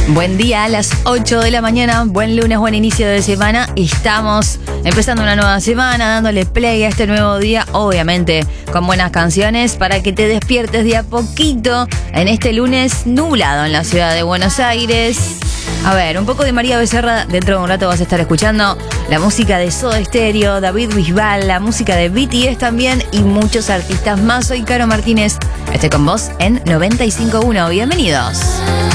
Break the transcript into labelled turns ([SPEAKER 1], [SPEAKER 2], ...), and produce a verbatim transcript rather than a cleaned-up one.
[SPEAKER 1] Buen día a las ocho de la mañana, buen lunes, buen inicio de semana. Estamos empezando una nueva semana, dándole play a este nuevo día, obviamente con buenas canciones para que te despiertes de a poquito en este lunes nublado en la ciudad de Buenos Aires. A ver, un poco de María Becerra, dentro de un rato vas a estar escuchando la música de Soda Stereo, David Bisbal, la música de B T S también y muchos artistas más. Soy Caro Martínez, estoy con vos en noventa y cinco punto uno, bienvenidos.